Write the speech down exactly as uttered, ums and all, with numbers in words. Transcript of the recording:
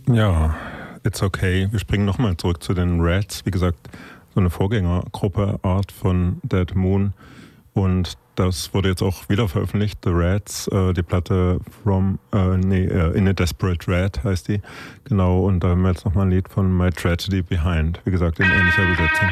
Ja, It's Okay. Wir springen nochmal zurück zu den Rats. Wie gesagt, so eine Vorgängergruppe, Art von Dead Moon. Und das wurde jetzt auch wieder veröffentlicht, The Rats, äh, die Platte From, äh, nee, äh, In a Desperate Rat heißt die. Genau, und da haben wir jetzt nochmal ein Lied von My Tragedy Behind. Wie gesagt, in ähnlicher Besetzung.